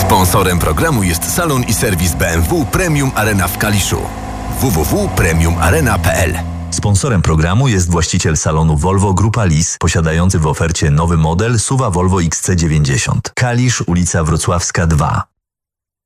Sponsorem programu jest salon i serwis BMW Premium Arena w Kaliszu. www.premiumarena.pl. Sponsorem programu jest właściciel salonu Volvo Grupa Lis, posiadający w ofercie nowy model SUV Volvo XC90. Kalisz, ulica Wrocławska 2.